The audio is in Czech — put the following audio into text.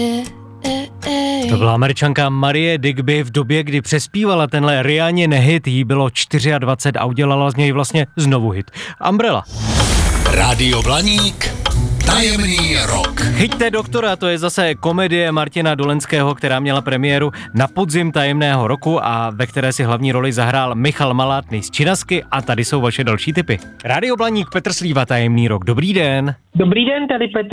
To byla Američanka Marie Digby v době, kdy přespívala tenhle Rihannin hit, jí bylo 24 a udělala z něj vlastně znovu hit. Umbrella. Rádio Blaník, tajemný rok. Chyťte doktora, to je zase komedie Martina Dolenského, která měla premiéru na podzim tajemného roku a ve které si hlavní roli zahrál Michal Malátný z Činasky a tady jsou vaše další tipy. Rádio Blaník, Petr Slíva, tajemný rok. Dobrý den. Dobrý den, tady Petr.